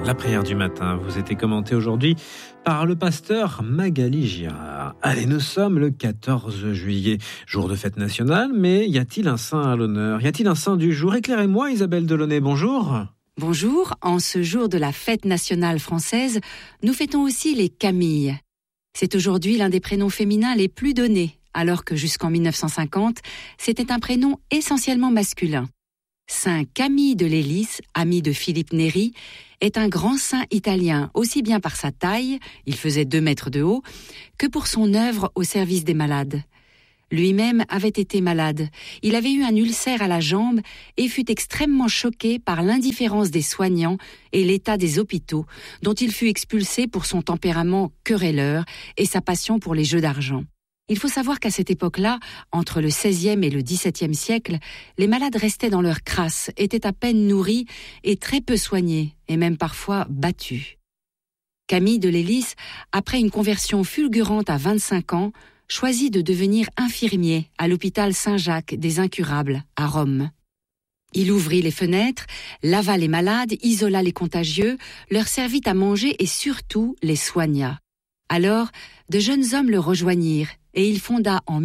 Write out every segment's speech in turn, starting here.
La prière du matin vous était commentée aujourd'hui par le pasteur Magali Girard. Allez, nous sommes le 14 juillet, jour de fête nationale, mais y a-t-il un saint à l'honneur ? Y a-t-il un saint du jour ? Éclairez-moi, Isabelle Delaunay, bonjour. Bonjour, en ce jour de la fête nationale française, nous fêtons aussi les Camilles. C'est aujourd'hui l'un des prénoms féminins les plus donnés, alors que jusqu'en 1950, c'était un prénom essentiellement masculin. Saint Camille de Lellis, ami de Philippe Néri, est un grand saint italien, aussi bien par sa taille, il faisait 2 mètres de haut, que pour son œuvre au service des malades. Lui-même avait été malade, il avait eu un ulcère à la jambe et fut extrêmement choqué par l'indifférence des soignants et l'état des hôpitaux, dont il fut expulsé pour son tempérament querelleur et sa passion pour les jeux d'argent. Il faut savoir qu'à cette époque-là, entre le XVIe et le XVIIe siècle, les malades restaient dans leur crasse, étaient à peine nourris et très peu soignés, et même parfois battus. Camille de Lellis, après une conversion fulgurante à 25 ans, choisit de devenir infirmier à l'hôpital Saint-Jacques des Incurables, à Rome. Il ouvrit les fenêtres, lava les malades, isola les contagieux, leur servit à manger et surtout les soigna. Alors, de jeunes hommes le rejoignirent et il fonda en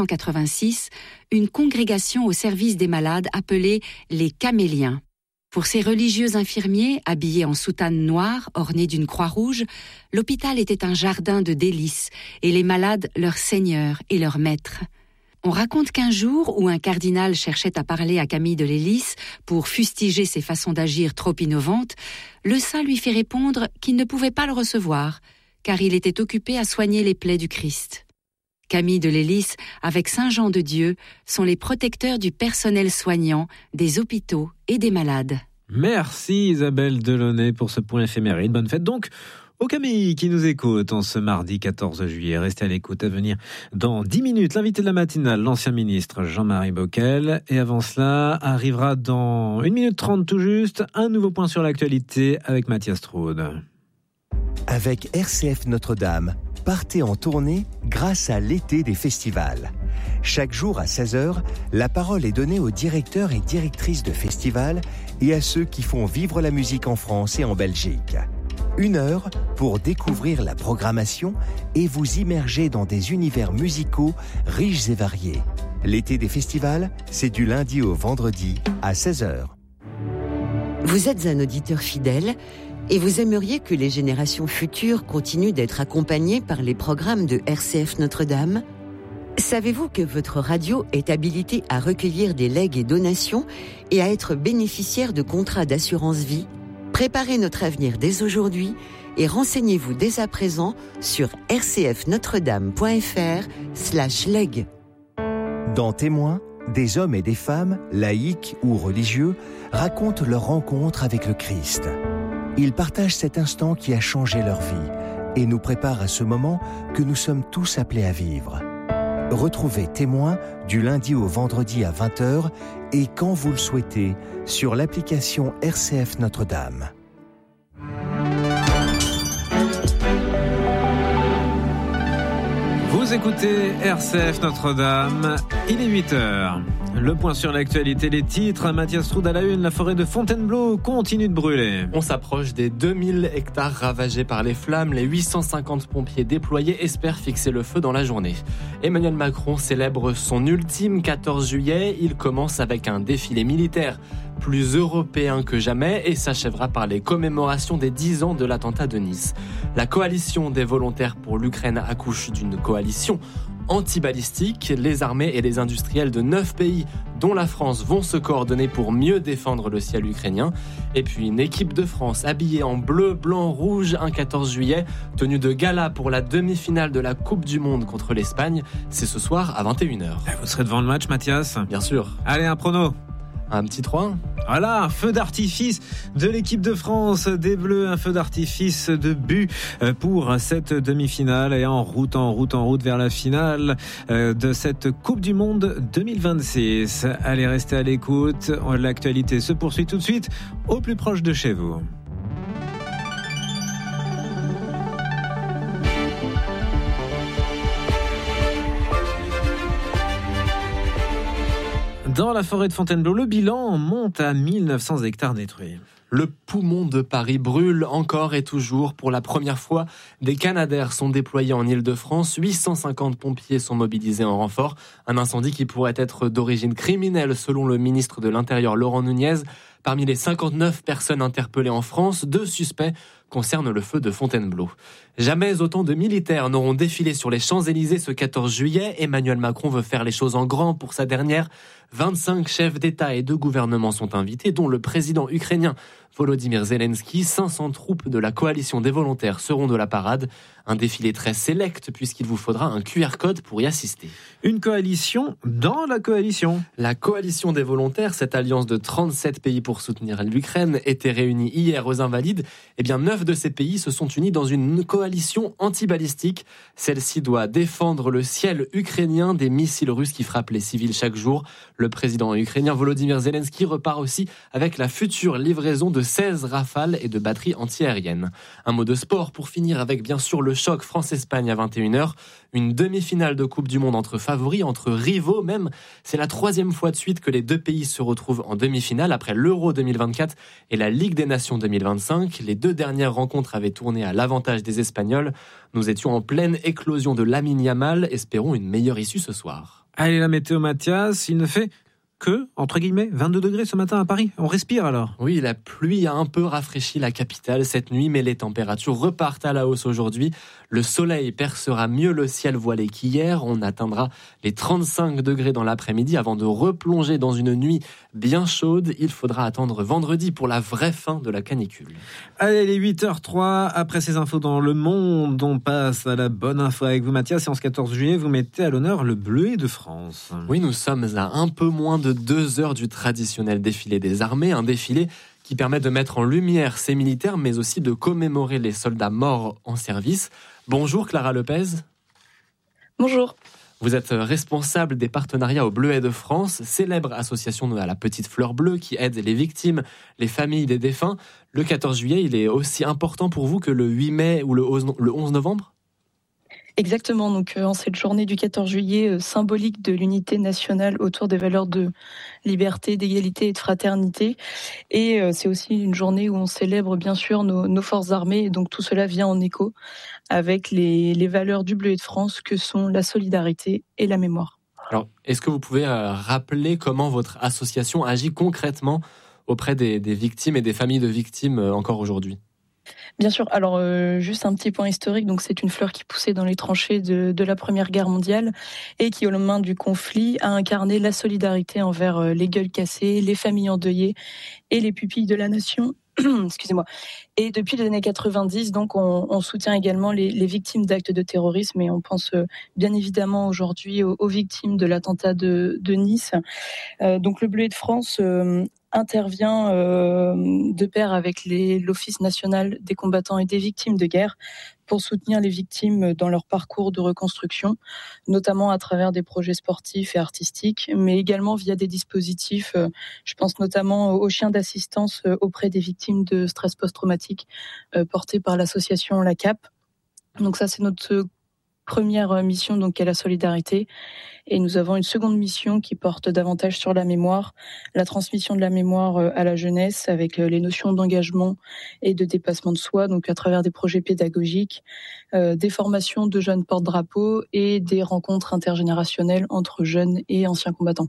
1886 une congrégation au service des malades appelée les Caméliens. Pour ces religieux infirmiers, habillés en soutane noire, ornés d'une croix rouge, l'hôpital était un jardin de délices et les malades leur seigneur et leur maître. On raconte qu'un jour où un cardinal cherchait à parler à Camille de Lellis pour fustiger ses façons d'agir trop innovantes, le saint lui fit répondre qu'il ne pouvait pas le recevoir, car il était occupé à soigner les plaies du Christ. Camille de Lellis, avec Saint Jean de Dieu, sont les protecteurs du personnel soignant, des hôpitaux et des malades. Merci Isabelle Delaunay pour ce point éphéméride. Bonne fête donc aux Camilles qui nous écoutent en ce mardi 14 juillet. Restez à l'écoute, à venir dans 10 minutes. L'invité de la matinale, l'ancien ministre Jean-Marie Bockel. Et avant cela, arrivera dans 1 minute 30 tout juste, un nouveau point sur l'actualité avec Mathias Straude. Avec RCF Notre-Dame, partez en tournée grâce à l'été des festivals. Chaque jour à 16h, la parole est donnée aux directeurs et directrices de festivals et à ceux qui font vivre la musique en France et en Belgique. 1 heure pour découvrir la programmation et vous immerger dans des univers musicaux riches et variés. L'été des festivals, c'est du lundi au vendredi à 16h. Vous êtes un auditeur fidèle et vous aimeriez que les générations futures continuent d'être accompagnées par les programmes de RCF Notre-Dame ? Savez-vous que votre radio est habilitée à recueillir des legs et donations et à être bénéficiaire de contrats d'assurance vie ? Préparez notre avenir dès aujourd'hui et renseignez-vous dès à présent sur rcfnotredame.fr/leg. Dans Témoins, des hommes et des femmes, laïcs ou religieux, racontent leur rencontre avec le Christ. Ils partagent cet instant qui a changé leur vie et nous prépare à ce moment que nous sommes tous appelés à vivre. Retrouvez Témoins du lundi au vendredi à 20h et quand vous le souhaitez sur l'application RCF Notre-Dame. Vous écoutez RCF Notre-Dame, il est 8h. Le point sur l'actualité, les titres. Mathias Straude à la une, la forêt de Fontainebleau continue de brûler. On s'approche des 2000 hectares ravagés par les flammes. Les 850 pompiers déployés espèrent fixer le feu dans la journée. Emmanuel Macron célèbre son ultime 14 juillet. Il commence avec un défilé militaire plus européen que jamais et s'achèvera par les commémorations des 10 ans de l'attentat de Nice. La coalition des volontaires pour l'Ukraine accouche d'une coalition anti-balistique. Les armées et les industriels de 9 pays, dont la France, vont se coordonner pour mieux défendre le ciel ukrainien. Et puis une équipe de France habillée en bleu, blanc, rouge un 14 juillet, tenue de gala pour la demi-finale de la Coupe du Monde contre l'Espagne. C'est ce soir à 21h. Vous serez devant le match, Mathias ? Bien sûr. Allez, un prono. Un petit 3. Voilà, un feu d'artifice de l'équipe de France des Bleus, un feu d'artifice de but pour cette demi-finale et en route vers la finale de cette Coupe du Monde 2026. Allez, restez à l'écoute, l'actualité se poursuit tout de suite au plus proche de chez vous. Dans la forêt de Fontainebleau, le bilan monte à 1900 hectares détruits. Le poumon de Paris brûle encore et toujours. Pour la première fois, des Canadair sont déployés en Île-de-France. 850 pompiers sont mobilisés en renfort. Un incendie qui pourrait être d'origine criminelle selon le ministre de l'Intérieur Laurent Nunez. Parmi les 59 personnes interpellées en France, 2 suspects concernent le feu de Fontainebleau. Jamais autant de militaires n'auront défilé sur les Champs-Élysées ce 14 juillet. Emmanuel Macron veut faire les choses en grand pour sa dernière. 25 chefs d'État et de gouvernement sont invités, dont le président ukrainien Volodymyr Zelensky. 500 troupes de la coalition des volontaires seront de la parade. Un défilé très sélect puisqu'il vous faudra un QR code pour y assister. Une coalition dans la coalition. La coalition des volontaires, cette alliance de 37 pays pour soutenir l'Ukraine, était réunie hier aux Invalides. 9 de ces pays se sont unis dans une coalition anti-balistique. Celle-ci doit défendre le ciel ukrainien des missiles russes qui frappent les civils chaque jour. Le président ukrainien Volodymyr Zelensky repart aussi avec la future livraison de 16 Rafales et de batteries antiaériennes. Un mot de sport pour finir avec bien sûr le choc France-Espagne à 21h. Une demi-finale de Coupe du Monde entre favoris, entre rivaux même. C'est la 3e fois de suite que les 2 pays se retrouvent en demi-finale après l'Euro 2024 et la Ligue des Nations 2025. Les 2 dernières rencontres avaient tourné à l'avantage des Espagnols. Nous étions en pleine éclosion de Lamine Yamal. Espérons une meilleure issue ce soir. Allez, la météo, Mathias, il ne fait que, entre guillemets, 22 degrés ce matin à Paris. On respire alors. Oui, la pluie a un peu rafraîchi la capitale cette nuit, mais les températures repartent à la hausse aujourd'hui. Le soleil percera mieux le ciel voilé qu'hier. On atteindra les 35 degrés dans l'après-midi avant de replonger dans une nuit bien chaude. Il faudra attendre vendredi pour la vraie fin de la canicule. Allez, les 8h03, après ces infos dans le monde, on passe à la bonne info avec vous, Mathias. Et en ce 14 juillet, vous mettez à l'honneur le bleuet de France. Oui, nous sommes à un peu moins de 2 heures du traditionnel défilé des armées, un défilé qui permet de mettre en lumière ces militaires, mais aussi de commémorer les soldats morts en service. Bonjour Clara Lepez. Bonjour. Vous êtes responsable des partenariats au Bleuet de France, célèbre association à la petite fleur bleue qui aide les victimes, les familles des défunts. Le 14 juillet, il est aussi important pour vous que le 8 mai ou le 11 novembre ? Exactement, donc en cette journée du 14 juillet, symbolique de l'unité nationale autour des valeurs de liberté, d'égalité et de fraternité. Et c'est aussi une journée où on célèbre bien sûr nos forces armées, et donc tout cela vient en écho avec les valeurs du Bleuet de France que sont la solidarité et la mémoire. Alors, est-ce que vous pouvez rappeler comment votre association agit concrètement auprès des victimes et des familles de victimes encore aujourd'hui ? Bien sûr, alors juste un petit point historique, donc c'est une fleur qui poussait dans les tranchées de la Première Guerre mondiale et qui, au lendemain du conflit, a incarné la solidarité envers les gueules cassées, les familles endeuillées et les pupilles de la nation. Excusez-moi. Et depuis les années 90, donc on soutient également les victimes d'actes de terrorisme et on pense bien évidemment aujourd'hui aux victimes de l'attentat de Nice. Donc le Bleuet de France intervient de pair avec l'Office national des combattants et des victimes de guerre pour soutenir les victimes dans leur parcours de reconstruction, notamment à travers des projets sportifs et artistiques, mais également via des dispositifs, je pense notamment aux chiens d'assistance auprès des victimes de stress post-traumatique portés par l'association La CAP. Donc ça, c'est notre première mission, donc, est la solidarité. Et nous avons une seconde mission qui porte davantage sur la mémoire, la transmission de la mémoire à la jeunesse avec les notions d'engagement et de dépassement de soi, donc à travers des projets pédagogiques, des formations de jeunes porte-drapeaux et des rencontres intergénérationnelles entre jeunes et anciens combattants.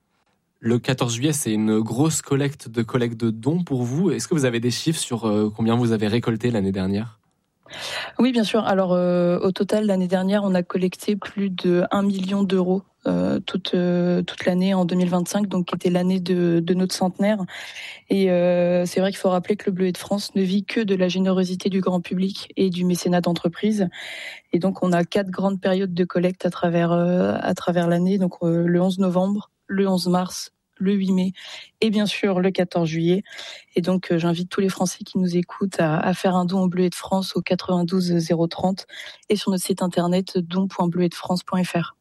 Le 14 juillet, c'est une grosse collecte de dons pour vous. Est-ce que vous avez des chiffres sur combien vous avez récolté l'année dernière ? Oui, bien sûr. Alors, au total, l'année dernière, on a collecté plus de 1 million d'euros toute l'année en 2025, donc qui était l'année de notre centenaire. Et c'est vrai qu'il faut rappeler que le Bleuet de France ne vit que de la générosité du grand public et du mécénat d'entreprise. Et donc, on a 4 grandes périodes de collecte à travers l'année. Donc, le 11 novembre, le 11 mars, le 8 mai et bien sûr le 14 juillet. Et donc j'invite tous les Français qui nous écoutent à faire un don au Bleuet de France au 92 030 et sur notre site internet don.bleuetdefrance.fr.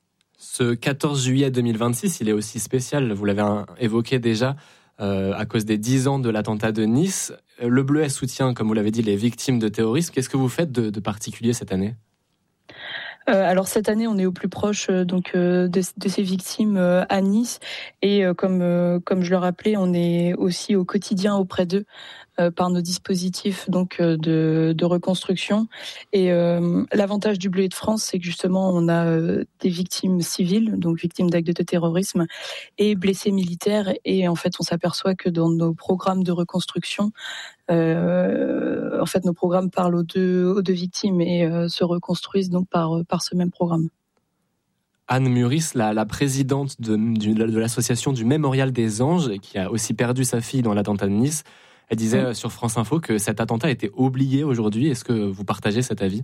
Ce 14 juillet 2026, il est aussi spécial, vous l'avez évoqué déjà, à cause des 10 ans de l'attentat de Nice. Le Bleuet soutient, comme vous l'avez dit, les victimes de terrorisme. Qu'est-ce que vous faites de particulier cette année ? Alors cette année, on est au plus proche de ces victimes à Nice et comme je le rappelais, on est aussi au quotidien auprès d'eux par nos dispositifs de reconstruction. Et l'avantage du Bleuet de France, c'est que justement on a des victimes civiles, donc victimes d'actes de terrorisme, et blessés militaires. Et en fait, on s'aperçoit que dans nos programmes de reconstruction, en fait, nos programmes parlent aux deux victimes et se reconstruisent donc par ce même programme. Anne Muris, la présidente de l'association du Mémorial des Anges, qui a aussi perdu sa fille dans l'attentat de Nice, elle disait sur France Info que cet attentat était oublié aujourd'hui. Est-ce que vous partagez cet avis ?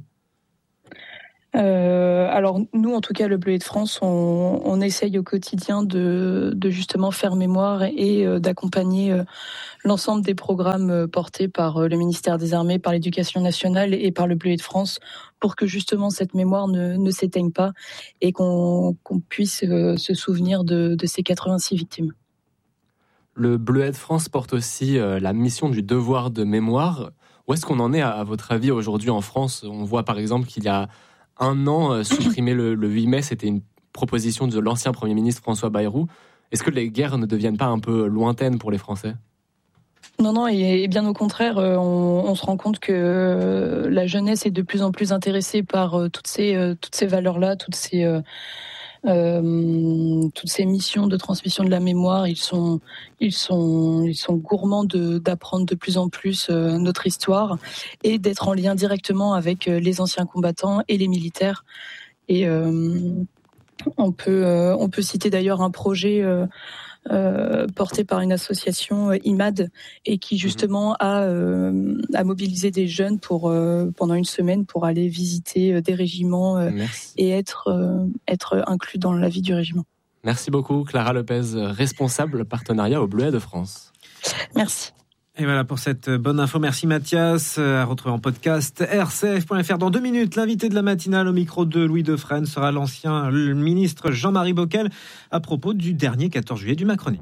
Alors nous, en tout cas, le Bleuet de France, on essaye au quotidien de justement faire mémoire et d'accompagner l'ensemble des programmes portés par le ministère des Armées, par l'Éducation nationale et par le Bleuet de France, pour que justement cette mémoire ne s'éteigne pas et qu'on puisse se souvenir de ces 86 victimes. Le Bleuet de France porte aussi la mission du devoir de mémoire. Où est-ce qu'on en est, à votre avis, aujourd'hui en France ? On voit par exemple qu'il y a un an, supprimer le 8 mai, c'était une proposition de l'ancien Premier ministre François Bayrou. Est-ce que les guerres ne deviennent pas un peu lointaines pour les Français ? Non, et bien au contraire, on se rend compte que la jeunesse est de plus en plus intéressée par toutes ces valeurs-là, toutes ces missions de transmission de la mémoire. Ils sont gourmands d'apprendre de plus en plus notre histoire et d'être en lien directement avec les anciens combattants et les militaires. Et on peut citer d'ailleurs un projet porté par une association IMAD et qui justement a mobilisé des jeunes pendant une semaine pour aller visiter des régiments et être inclus dans la vie du régiment. Merci beaucoup Clara Lopez, responsable partenariat au Bleuet de France. Merci. Et voilà pour cette bonne info. Merci Mathias. À retrouver en podcast rcf.fr. Dans 2 minutes, l'invité de la matinale au micro de Louis Defresne sera l'ancien ministre Jean-Marie Bockel à propos du dernier 14 juillet du Macronie.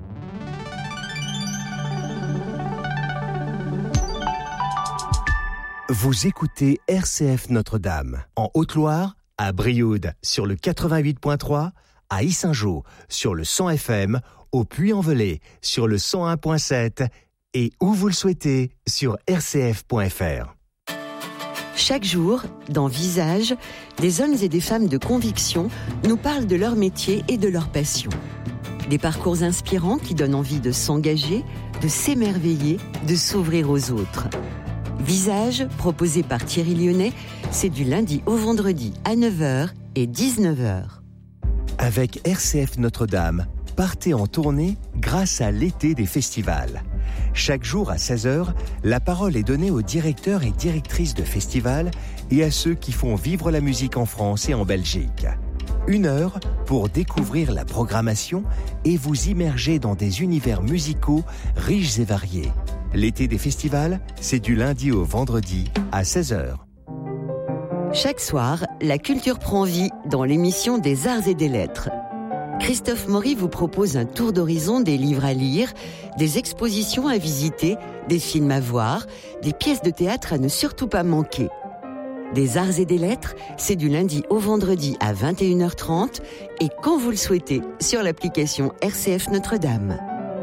Vous écoutez RCF Notre-Dame en Haute-Loire, à Brioude sur le 88.3, à Yssingeaux sur le 100 FM, au Puy-en-Velay sur le 101.7 et où vous le souhaitez sur rcf.fr. Chaque jour, dans Visage, des hommes et des femmes de conviction nous parlent de leur métier et de leur passion. Des parcours inspirants qui donnent envie de s'engager, de s'émerveiller, de s'ouvrir aux autres. Visage, proposé par Thierry Lyonnais, c'est du lundi au vendredi à 9h et 19h. Avec RCF Notre-Dame, partez en tournée grâce à l'été des festivals. Chaque jour à 16h, la parole est donnée aux directeurs et directrices de festivals et à ceux qui font vivre la musique en France et en Belgique. 1 heure pour découvrir la programmation et vous immerger dans des univers musicaux riches et variés. L'été des festivals, c'est du lundi au vendredi à 16h. Chaque soir, la culture prend vie dans l'émission des Arts et des Lettres. Christophe Maury vous propose un tour d'horizon des livres à lire, des expositions à visiter, des films à voir, des pièces de théâtre à ne surtout pas manquer. Des Arts et des Lettres, c'est du lundi au vendredi à 21h30 et quand vous le souhaitez sur l'application RCF Notre-Dame.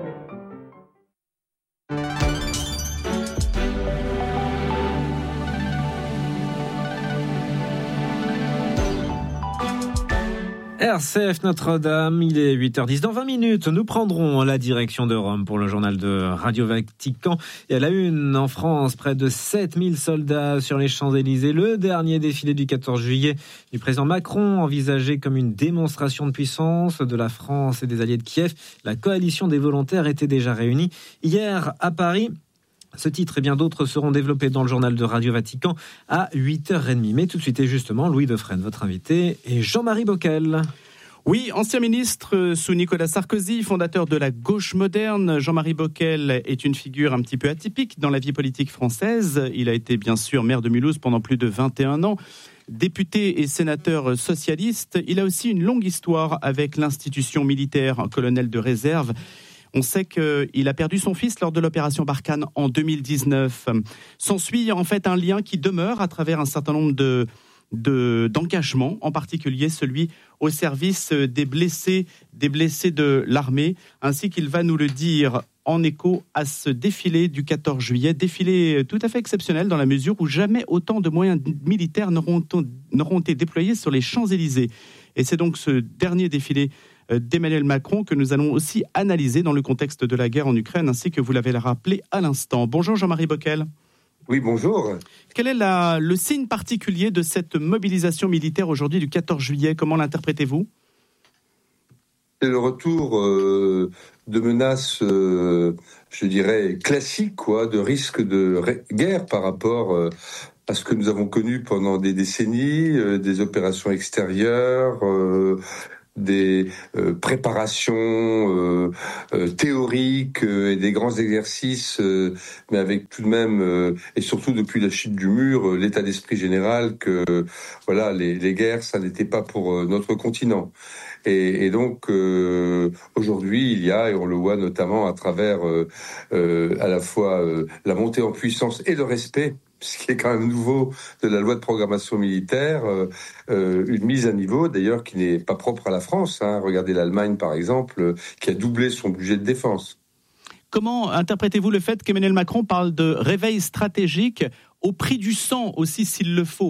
RCF Notre-Dame, il est 8h10. Dans 20 minutes, nous prendrons la direction de Rome pour le journal de Radio Vatican. Et à la une, en France, près de 7000 soldats sur les Champs-Élysées. Le dernier défilé du 14 juillet du président Macron, envisagé comme une démonstration de puissance de la France et des alliés de Kiev. La coalition des volontaires était déjà réunie hier à Paris. Ce titre et bien d'autres seront développés dans le journal de Radio Vatican à 8h30. Mais tout de suite, et justement, Louis Defresne, votre invité, et Jean-Marie Bockel. Oui, ancien ministre sous Nicolas Sarkozy, fondateur de la gauche moderne, Jean-Marie Bockel est une figure un petit peu atypique dans la vie politique française. Il a été bien sûr maire de Mulhouse pendant plus de 21 ans. Député et sénateur socialiste, il a aussi une longue histoire avec l'institution militaire, un colonel de réserve. On sait qu'il a perdu son fils lors de l'opération Barkhane en 2019. S'ensuit en fait un lien qui demeure à travers un certain nombre de d'engagement, en particulier celui au service des blessés de l'armée, ainsi qu'il va nous le dire en écho à ce défilé du 14 juillet, défilé tout à fait exceptionnel dans la mesure où jamais autant de moyens militaires n'auront été déployés sur les Champs-Élysées. Et c'est donc ce dernier défilé d'Emmanuel Macron que nous allons aussi analyser dans le contexte de la guerre en Ukraine, ainsi que vous l'avez rappelé à l'instant. Bonjour Jean-Marie Bockel. Oui, bonjour. Quel est le signe particulier de cette mobilisation militaire aujourd'hui du 14 juillet ? Comment l'interprétez-vous ? C'est le retour de menaces, je dirais, classiques, de risque de guerre par rapport à ce que nous avons connu pendant des décennies, des opérations extérieures, des préparations théoriques et des grands exercices, mais avec tout de même, et surtout depuis la chute du mur, l'état d'esprit général que les guerres, ça n'était pas pour notre continent. Et donc aujourd'hui, il y a, et on le voit notamment à travers à la fois la montée en puissance et le respect, ce qui est quand même nouveau, de la loi de programmation militaire, une mise à niveau d'ailleurs qui n'est pas propre à la France. Regardez l'Allemagne par exemple, qui a doublé son budget de défense. Comment interprétez-vous le fait qu'Emmanuel Macron parle de réveil stratégique au prix du sang aussi s'il le faut ?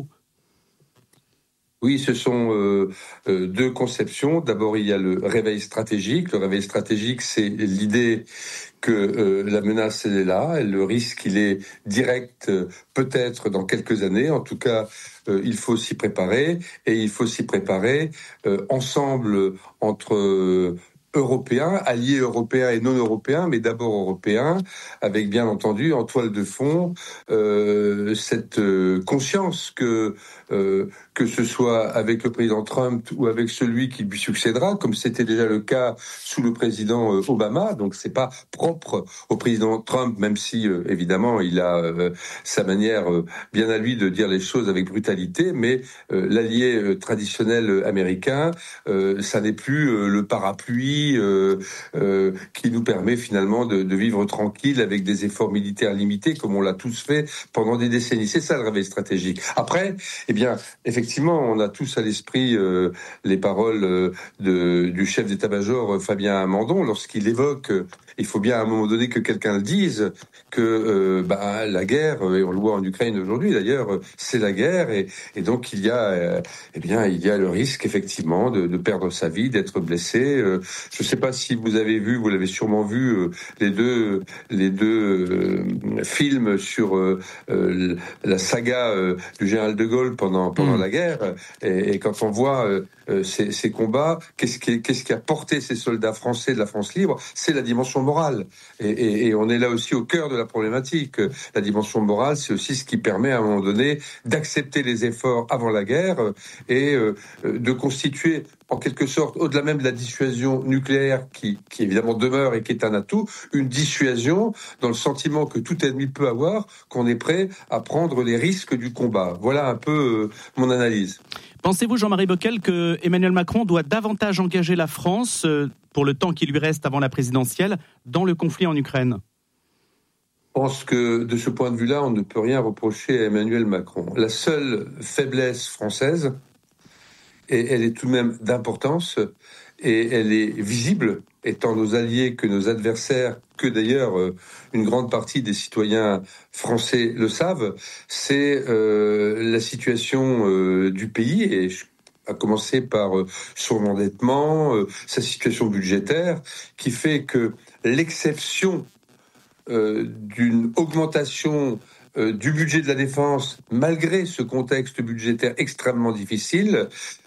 Oui, ce sont deux conceptions. D'abord, il y a le réveil stratégique. Le réveil stratégique, c'est l'idée que la menace, elle est là. Et le risque, il est direct, peut-être dans quelques années. En tout cas, il faut s'y préparer. Et il faut s'y préparer ensemble entre européens, alliés européens et non européens, mais d'abord européens, avec bien entendu en toile de fond cette conscience que ce soit avec le président Trump ou avec celui qui lui succédera, comme c'était déjà le cas sous le président Obama. Donc c'est pas propre au président Trump, même si évidemment il a sa manière bien à lui de dire les choses avec brutalité, mais l'allié traditionnel américain, ça n'est plus le parapluie qui nous permet finalement de vivre tranquille avec des efforts militaires limités, comme on l'a tous fait pendant des décennies. C'est ça le réveil stratégique. Après, effectivement, on a tous à l'esprit les paroles du chef d'état-major Fabien Amandon lorsqu'il évoque, il faut bien à un moment donné que quelqu'un le dise, que la guerre, et on le voit en Ukraine aujourd'hui d'ailleurs, c'est la guerre, et donc il y a le risque effectivement de perdre sa vie, d'être blessé. Je ne sais pas si vous avez vu, vous l'avez sûrement vu, les deux films sur la saga du général de Gaulle pendant la guerre, et quand on voit ces combats, qu'est-ce qui a porté ces soldats français de la France libre ? C'est la dimension morale, et on est là aussi au cœur de la problématique. La dimension morale, c'est aussi ce qui permet à un moment donné d'accepter les efforts avant la guerre et de constituer en quelque sorte, au-delà même de la dissuasion nucléaire qui évidemment demeure et qui est un atout, une dissuasion dans le sentiment que tout ennemi peut avoir, qu'on est prêt à prendre les risques du combat. Voilà un peu mon analyse. Pensez-vous, Jean-Marie Bockel, que Emmanuel Macron doit davantage engager la France, pour le temps qui lui reste avant la présidentielle, dans le conflit en Ukraine ? Je pense que de ce point de vue-là, on ne peut rien reprocher à Emmanuel Macron. La seule faiblesse française, et elle est tout de même d'importance, et elle est visible, étant nos alliés que nos adversaires, que d'ailleurs une grande partie des citoyens français le savent, c'est la situation du pays, et à commencer par son endettement, sa situation budgétaire, qui fait que l'exception d'une augmentation du budget de la défense, malgré ce contexte budgétaire extrêmement difficile,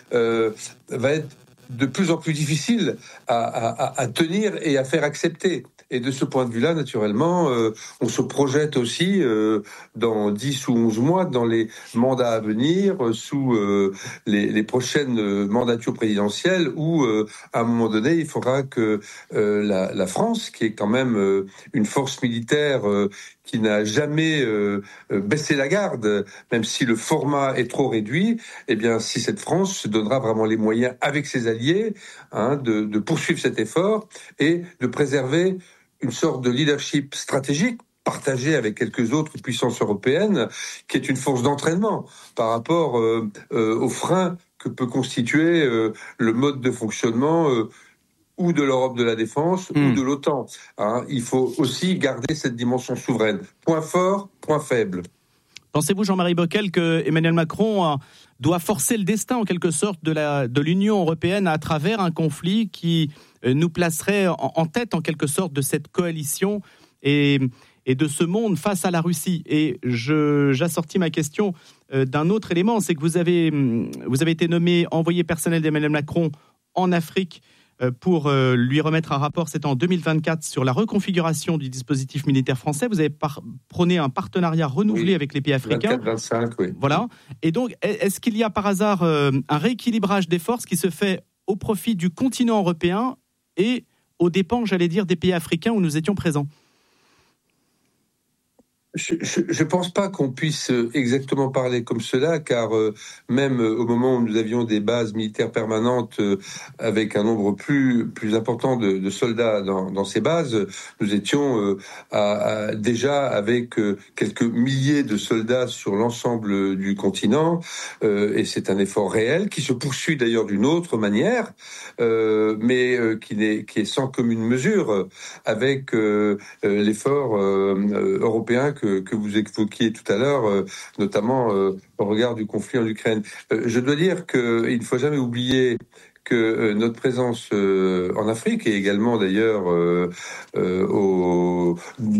va être de plus en plus difficile à tenir et à faire accepter. Et de ce point de vue-là, naturellement, on se projette aussi dans 10 ou 11 mois dans les mandats à venir, sous les prochaines mandatures présidentielles, où à un moment donné, il faudra que la France, qui est quand même une force militaire qui n'a jamais baissé la garde, même si le format est trop réduit, si cette France se donnera vraiment les moyens avec ses alliés de poursuivre cet effort et de préserver une sorte de leadership stratégique, partagée avec quelques autres puissances européennes, qui est une force d'entraînement par rapport aux freins que peut constituer le mode de fonctionnement ou de l'Europe de la défense ou de l'OTAN. Il faut aussi garder cette dimension souveraine. Point fort, point faible. Pensez-vous, Jean-Marie Bockel, que Emmanuel Macron doit forcer le destin, en quelque sorte, de l'Union européenne à travers un conflit qui nous placerait en tête, en quelque sorte, de cette coalition et de ce monde face à la Russie? Et j'assortis ma question d'un autre élément, c'est que vous avez été nommé envoyé personnel d'Emmanuel Macron en Afrique pour lui remettre un rapport, c'est en 2024, sur la reconfiguration du dispositif militaire français. Vous avez prôné un partenariat renouvelé avec les pays africains. 24-25, oui. Voilà. Et donc, est-ce qu'il y a par hasard un rééquilibrage des forces qui se fait au profit du continent européen et aux dépens, j'allais dire, des pays africains où nous étions présents? Je pense pas qu'on puisse exactement parler comme cela, car même au moment où nous avions des bases militaires permanentes avec un nombre plus important de soldats dans ces bases, nous étions déjà avec quelques milliers de soldats sur l'ensemble du continent, et c'est un effort réel qui se poursuit d'ailleurs d'une autre manière, mais qui est sans commune mesure avec l'effort européen que vous évoquiez tout à l'heure, notamment au regard du conflit en Ukraine. Je dois dire qu'il ne faut jamais oublier que notre présence en Afrique et également d'ailleurs dans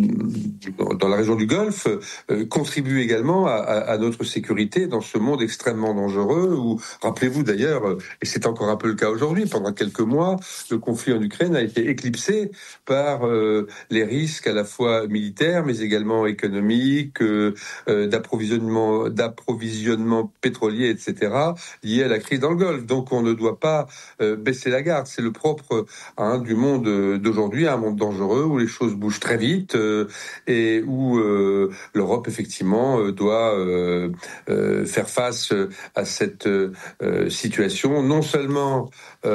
la région du Golfe contribue également à notre sécurité dans ce monde extrêmement dangereux où, rappelez-vous d'ailleurs, et c'est encore un peu le cas aujourd'hui, pendant quelques mois, le conflit en Ukraine a été éclipsé par les risques à la fois militaires mais également économiques, d'approvisionnement pétrolier, etc., liés à la crise dans le Golfe. Donc on ne doit pas baisser la garde. C'est le propre du monde d'aujourd'hui, un monde dangereux où les choses bougent très vite et où l'Europe effectivement doit faire face à cette situation, non seulement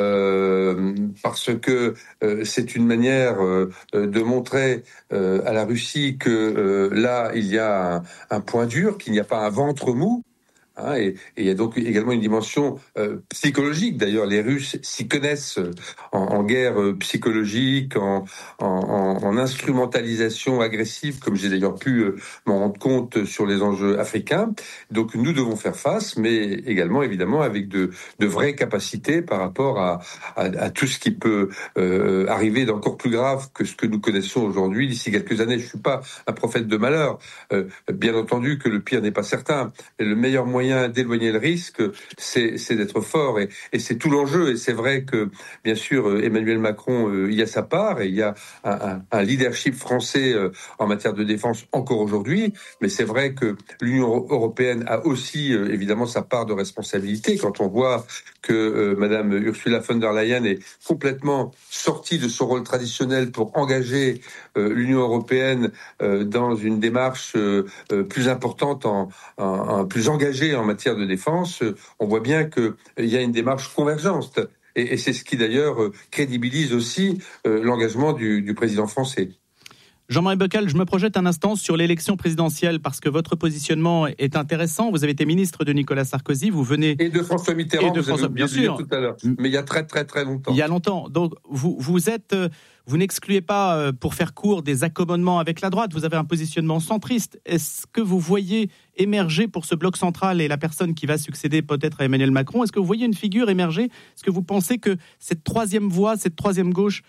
parce que c'est une manière de montrer à la Russie que là il y a un point dur, qu'il n'y a pas un ventre mou. Et il y a donc également une dimension psychologique. D'ailleurs, les Russes s'y connaissent en guerre psychologique, en instrumentalisation agressive, comme j'ai d'ailleurs pu m'en rendre compte sur les enjeux africains. Donc nous devons faire face, mais également évidemment avec de vraies capacités par rapport à tout ce qui peut arriver d'encore plus grave que ce que nous connaissons aujourd'hui d'ici quelques années. Je suis pas un prophète de malheur. Bien entendu que le pire n'est pas certain. Et le meilleur moyen d'éloigner le risque, c'est d'être fort, et c'est tout l'enjeu. Et c'est vrai que, bien sûr, Emmanuel Macron y a sa part, et il y a un leadership français en matière de défense encore aujourd'hui, mais c'est vrai que l'Union européenne a aussi, évidemment, sa part de responsabilité quand on voit que Madame Ursula von der Leyen est complètement sortie de son rôle traditionnel pour engager l'Union européenne dans une démarche plus importante, plus engagée en matière de défense. On voit bien qu'il y a une démarche convergente. Et c'est ce qui d'ailleurs crédibilise aussi l'engagement du président français. Jean-Marie Bockel, je me projette un instant sur l'élection présidentielle parce que votre positionnement est intéressant. Vous avez été ministre de Nicolas Sarkozy, vous venez... Et de François Mitterrand, bien sûr, tout à l'heure. Mais il y a très très très longtemps. Il y a longtemps. Donc vous n'excluez pas, pour faire court, des accommodements avec la droite. Vous avez un positionnement centriste. Est-ce que vous voyez émerger pour ce bloc central et la personne qui va succéder peut-être à Emmanuel Macron, est-ce que vous voyez une figure émerger? Est-ce que vous pensez que cette troisième voie, cette troisième gauche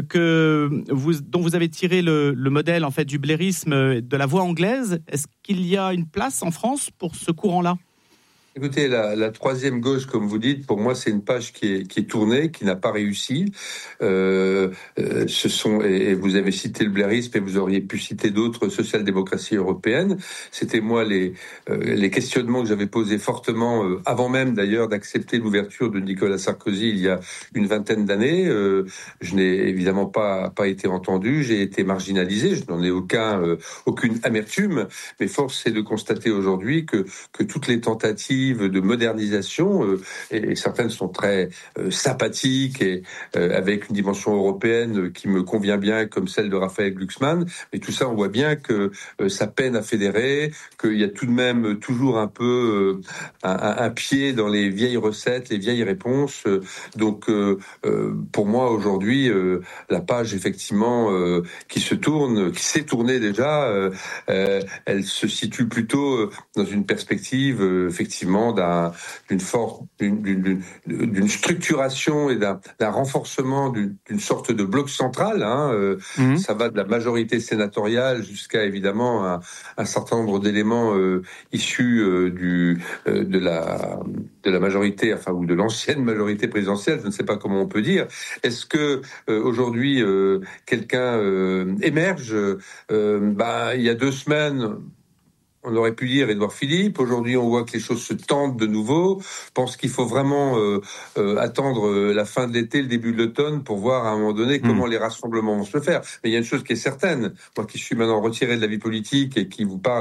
dont vous avez tiré le modèle en fait du blairisme, de la voie anglaise, est-ce qu'il y a une place en France pour ce courant-là? Écoutez, la troisième gauche, comme vous dites, pour moi, c'est une page qui est tournée, qui n'a pas réussi. Et vous avez cité le blairisme et vous auriez pu citer d'autres social-démocraties européennes. C'était moi les questionnements que j'avais posés fortement, avant même d'ailleurs d'accepter l'ouverture de Nicolas Sarkozy il y a une vingtaine d'années. Je n'ai évidemment pas été entendu, j'ai été marginalisé, je n'en ai aucune amertume, mais force est de constater aujourd'hui que toutes les tentatives perspectives de modernisation, et certaines sont très sympathiques et avec une dimension européenne qui me convient bien, comme celle de Raphaël Glucksmann. Mais tout ça, on voit bien que ça peine à fédérer, qu'il y a tout de même toujours un peu un pied dans les vieilles recettes, les vieilles réponses. Donc, pour moi, aujourd'hui, la page, effectivement, qui s'est tournée déjà, elle se situe plutôt dans une perspective, effectivement, d'une structuration et d'un renforcement d'une sorte de bloc central. Ça va de la majorité sénatoriale jusqu'à, évidemment, un certain nombre d'éléments issus de la majorité, enfin, ou de l'ancienne majorité présidentielle, je ne sais pas comment on peut dire. Est-ce que aujourd'hui quelqu'un émerge? Il y a 2 semaines, on aurait pu dire Édouard Philippe. Aujourd'hui, on voit que les choses se tendent de nouveau. Je pense qu'il faut vraiment attendre la fin de l'été, le début de l'automne, pour voir à un moment donné comment les rassemblements vont se faire. Mais il y a une chose qui est certaine, moi qui suis maintenant retiré de la vie politique et qui vous parle